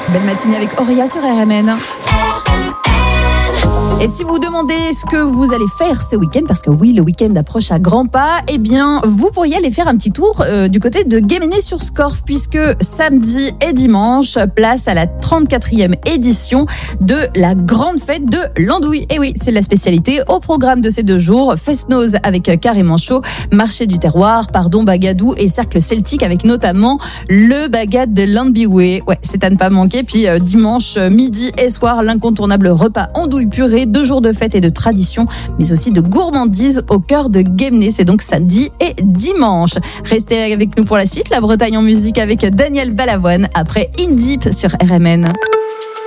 Belle matinée avec Auréa sur RMN. Et si vous vous demandez ce que vous allez faire ce week-end, parce que oui, le week-end approche à grands pas, eh bien, vous pourriez aller faire un petit tour du côté de Guémené-sur-Scorff, puisque samedi et dimanche, place à la 34e édition de la grande fête de l'andouille. Et oui, c'est la spécialité au programme de ces 2 jours. Fest-Noz avec Carré Manchot, marché du terroir, pardon, bagadou et cercle celtique avec notamment le bagad de l'Ambiway. Ouais, c'est à ne pas manquer. Puis dimanche, midi et soir, l'incontournable repas andouille purée. 2 jours de fête et de tradition, mais aussi de gourmandise au cœur de Guémené. C'est donc samedi et dimanche. Restez avec nous pour la suite. La Bretagne en musique avec Daniel Balavoine après In Deep sur RMN.